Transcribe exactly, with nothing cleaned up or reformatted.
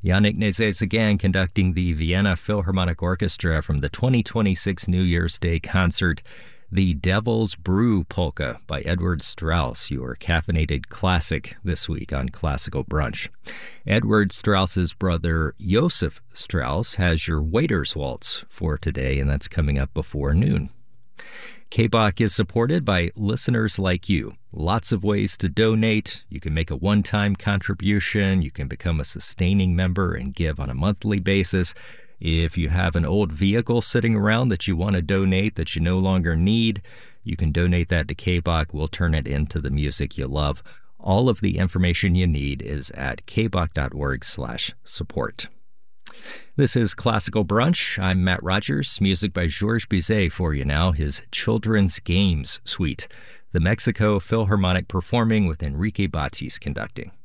Yannick Nézet-Séguin conducting the Vienna Philharmonic Orchestra from the twenty twenty-six New Year's Day concert, The Devil's Brew Polka by Edward Strauss, your caffeinated classic this week on Classical Brunch. Edward Strauss's brother Josef Strauss has your Waiter's Waltz for today, and that's coming up before noon. K B O C is supported by listeners like you. Lots of ways to donate. You can make a one-time contribution. You can become a sustaining member and give on a monthly basis. If you have an old vehicle sitting around that you want to donate that you no longer need, you can donate that to K B O C. We'll turn it into the music you love. All of the information you need is at kboc.org slash support. This is Classical Brunch. I'm Matt Rogers. Music by Georges Bizet for you now, his Children's Games Suite. The Mexico Philharmonic performing with Enrique Batis conducting.